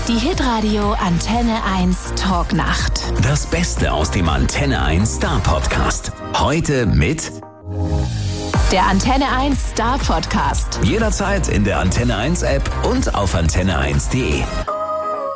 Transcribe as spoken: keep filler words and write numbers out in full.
Die Hitradio Antenne eins Talknacht. Das Beste aus dem Antenne eins Star Podcast. Heute mit der Antenne eins Star Podcast. Jederzeit in der Antenne eins App und auf antenne eins punkt de.